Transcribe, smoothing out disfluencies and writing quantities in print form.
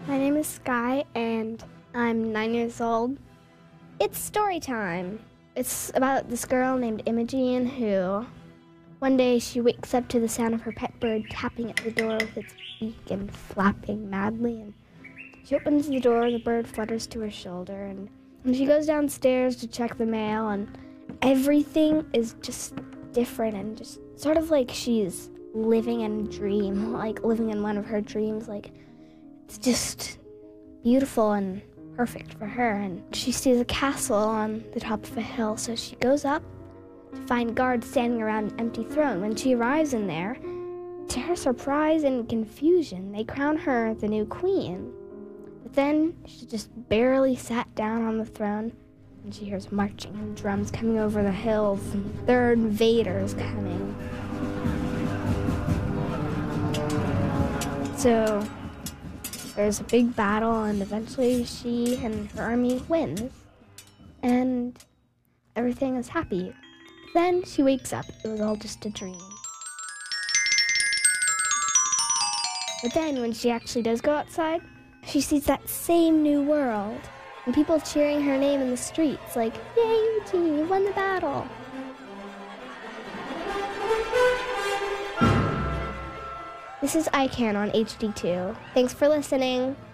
My name is Sky, and I'm 9 years old. It's story time. It's about this girl named Imogen who, one day she wakes up to the sound of her pet bird tapping at the door with its beak and flapping madly. And she opens the door, the bird flutters to her shoulder, and she goes downstairs to check the mail, and everything is just different and just sort of like she's living in a dream, like living in one of her dreams. Like, it's just beautiful and perfect for her. And she sees a castle on the top of a hill, so she goes up to find guards standing around an empty throne. When she arrives in there, to her surprise and confusion, they crown her the new queen. But then she just barely sat down on the throne, and she hears marching and drums coming over the hills, and there are invaders coming. So there's a big battle, and eventually she and her army wins, and everything is happy. Then she wakes up. It was all just a dream. But then when she actually does go outside, she sees that same new world, and people cheering her name in the streets, like, "Yay, Eugene, you won the battle!" This is iCan on HD2. Thanks for listening.